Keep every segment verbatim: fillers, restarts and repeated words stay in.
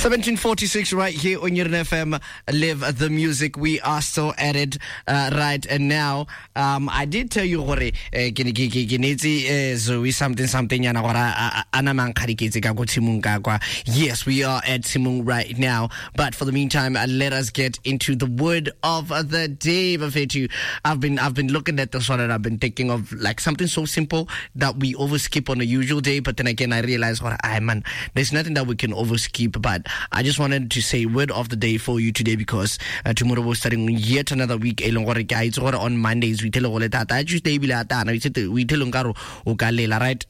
seventeen forty-six right here on your F M. Live the music. We are still at it uh, right and now. Um, I did tell you gore kinetsi Zoe something something yana gora ana mang khadiketse ka go Tshimong ka kwa. Yes, we are at Tshimong right now. But for the meantime, uh, let us get into the word of the day. Bafetu, I've been I've been looking at this one and I've been thinking of like something so simple that we overskip on a usual day. But then again, I realized, what I man, there's nothing that we can overskip. But I just wanted to say word of the day for you today because uh, tomorrow we're starting yet another week. Guys, on Mondays we tell you that Tuesday we tell you right.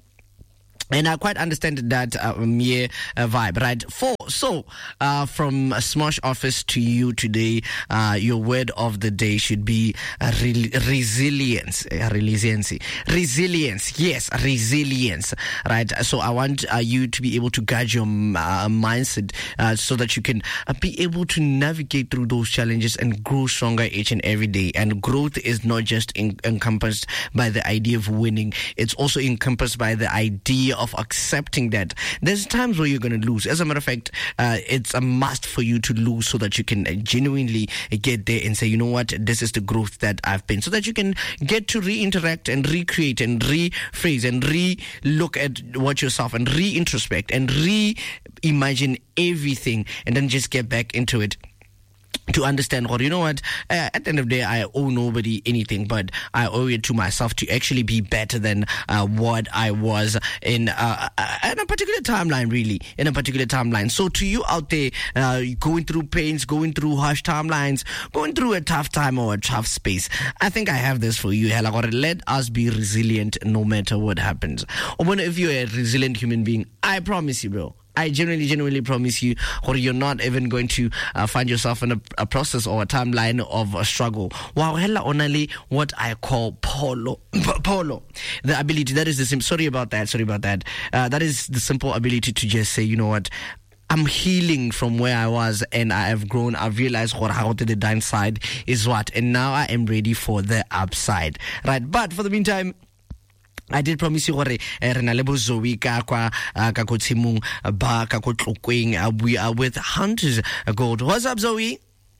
And I quite understand that uh, mere uh, vibe, right? For so, uh, from Smosh Office to you today, uh, your word of the day should be uh, re- resilience, uh, resilience, resilience. Yes, resilience, right? So I want uh, you to be able to guide your uh, mindset uh, so that you can uh, be able to navigate through those challenges and grow stronger each and every day. And growth is not just in- encompassed by the idea of winning; it's also encompassed by the idea of accepting that there's times where you're going to lose. As a matter of fact, uh, it's a must for you to lose so that you can genuinely get there and say, you know what, this is the growth that I've been, so that you can get to reinteract and recreate and rephrase and re-look at what yourself and re-introspect and re-imagine everything and then just get back into it. To understand, or you know what, uh, at the end of the day, I owe nobody anything, but I owe it to myself to actually be better than uh, what I was in, uh, in a particular timeline, really, in a particular timeline. So to you out there, uh, going through pains, going through harsh timelines, going through a tough time or a tough space, I think I have this for you. Let us be resilient no matter what happens. Or if you're a resilient human being, I promise you, bro, I genuinely, genuinely promise you, or you're not even going to uh, find yourself in a, a process or a timeline of a struggle. Wow, hella only what I call polo, polo, the ability. That is the sim. Sorry about that. Sorry about that. Uh, that is the simple ability to just say, you know what, I'm healing from where I was and I have grown. I've realized what how to the downside is what, and now I am ready for the upside. Right, but for the meantime, I did promise you gore re na le bo Zoe ka kwa ka go Tshimong ba ka go Tlokweng. We are with Hunters Gold. What's up, Zoe?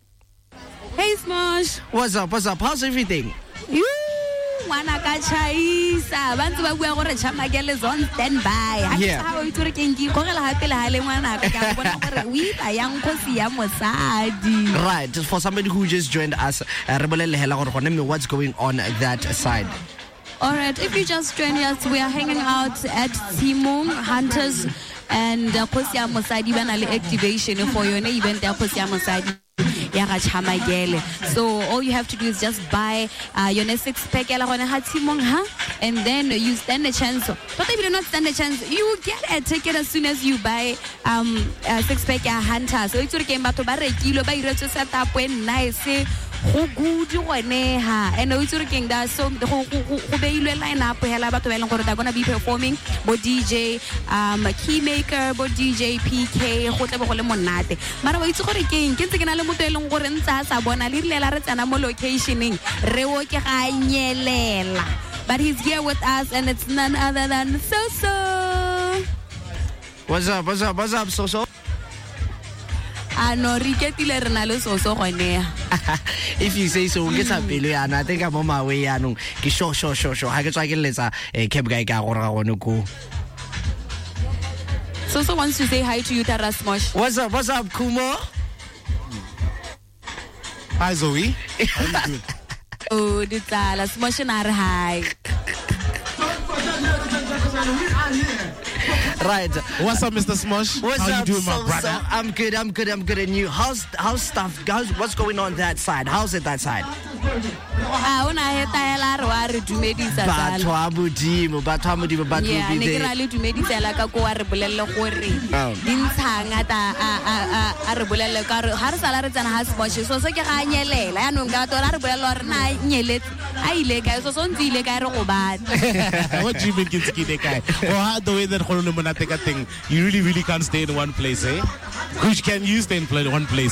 Hey, Smosh. What's up? What's up? How's everything? You wana ka chaisa bantse ba bua gore Chamagele is on standby. Yeah. Ha o itore keng ki go gela hape le ha le ngwana ka ka bona gore we ba yang khosi ya mosadi. Right, for somebody who just joined us, re bolele hela gore gone me what's going on at that side. All right, if you just joined us, we are hanging out at Tshimong Hunters and Khosi ya Mosadi ba na le activation for your event ya Khosi ya Mosadi ya ga Chamagele. So all you have to do is just buy uh, your next six pack ya la gone ha Tshimong ha, and then you stand a chance. But if you do not stand a chance, you get a ticket as soon as you buy um a six pack ya Hunters. So it's okay batho ba rekilo ba iretse setup when nice. Go good one ha, and it's working that so go go beilwe line up hela batho ba eleng gore they're gonna be performing bo D J um Keymaker, bo D J P K go tle go le monate mara ba itse gore keng ke ntse ke na le motho eleng gore ntse sa bona le rile la re tsana mo locationing re o ke ga nyelela, but he's here with us and it's none other than Soso. What's up? What's up? What's up, Soso? Ano re ketile re na le Soso gone. If you say so, get up pelo yana. I think I'm on my way yanong. Ke sho sho sho sho. Ha ke tswa ke letsa eh cab guy ka go ra gone go. Soso wants to say hi to you, Tara Smosh. What's up? What's up, Kumo? Hi, Zoe. How you doing? Oh, ditala Smosh na re hi. Right. What's up, Mister Smosh? What's How up, you doing, my so, brother? So, I'm good, I'm good, I'm good. And you? How's how's stuff? How's, what's going on that side? How's it that side? Ah, una heta ela re wa re dumedisa tsala. Batho a bodimo, batho a modimo, batho Yeah, be ne ke there. ra le dumedisa ela ka go wa re bolelle gore dintshanga ta a a a re bolelle ka re ha re sala re tsana ha Smosh so se ke ga nyelela ya nong ka tola re bolelle re na nyeletse a ile ka so so ntile ka re go batla. What do you mean, Kitski guy? Well, how the way that Kholo Monate thing, you really, really can't stay in one place, eh? Which can you stay in one place?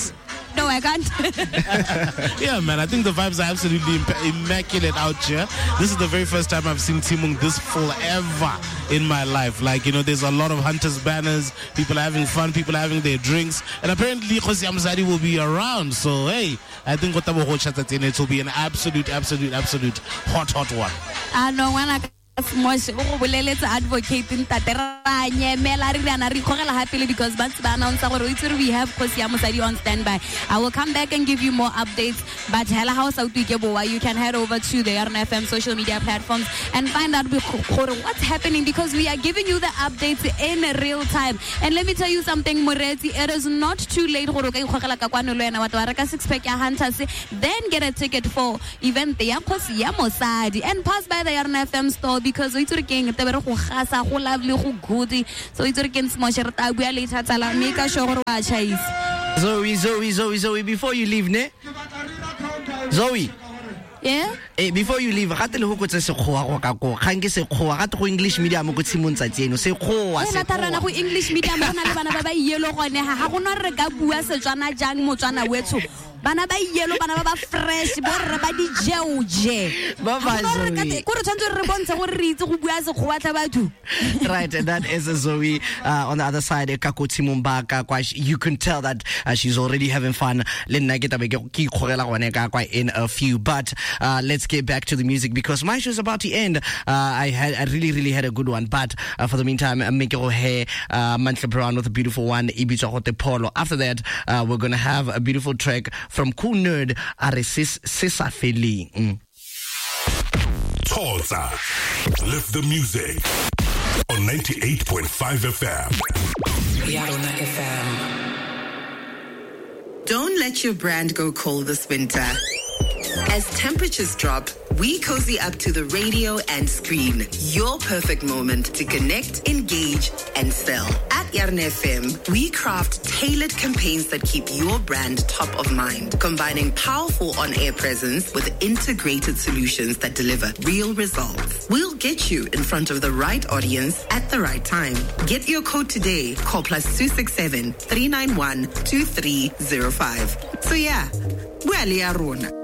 No, I can't. Yeah, man, I think the vibes are absolutely imp- immaculate out here. This is the very first time I've seen Timung this full ever in my life. Like, you know, there's a lot of Hunters banners, people are having fun, people are having their drinks, and apparently Khosi ya Mosadi will be around. So, hey, I think it will be an absolute, absolute, absolute hot, hot one. I know when I Smosh o boleletse advocate ntate ra nyemela re rana re khogela happily because ba tsa announce gore we have Khosi ya Mosadi on standby. I will come back and give you more updates, but hela ha o sa utlwe ke boa, you can head over to the R N F M social media platforms and find out what's happening, because we are giving you the updates in real time. And let me tell you something, Moretsi, it is not too late gore ka khogela ka kwano le wena wa twa reka six pack ya Hunters, then get a ticket for event ya Khosi ya Mosadi and pass by the R N F M store, because it's working te bere go gasa go lovely go good, so it's working Smosh re ta bua le thatsala make sure gore wa chase. Zoe, Zoe, Zoe, Zoe, before you leave, ne? Zoe. Yeah? Eh, before you leave, gate le ho kotse sekgowa go ka go. Ga nke sekgowa gate go English medium go Tshimong tsa tseno. Sekgowa se. Ena tarana go English medium bona le bana ba ba yelo gone ha ga gona re ka bua Setswana jang Motswana wetso. Bana ba yelo bana ba ba fresh bo re ba di jeuje. Ba ba Zoe. Go re tshwantse re bontshe gore re itse go bua sekgowa tla batho. Right, and that is Zoe uh, on the other side. Kako Tshimong ba ka kwa, you can tell that uh, she's already having fun. Le nna ke tabe ke ki khogela gone ka kwa in a few, but uh, let's get back to the music because my show is about to end. Uh, I had I really really had a good one, but uh, for the meantime, make your hair uh, Mantle Brown with a beautiful one. Ibiza Hote Polo. After that, uh, we're gonna have a beautiful track from Cool Nerd Aresis Sesafeli. Mm. Tulsa, lift the music on ninety-eight point five F M. Yarona F M. Don't let your brand go cold this winter. As temperatures drop, we cozy up to the radio and screen. Your perfect moment to connect, engage, and sell. At Yarn F M, we craft tailored campaigns that keep your brand top of mind, combining powerful on-air presence with integrated solutions that deliver real results. We'll get you in front of the right audience at the right time. Get your code today. Call plus two six seven, three nine one, two three zero five. So yeah, we're Yarona.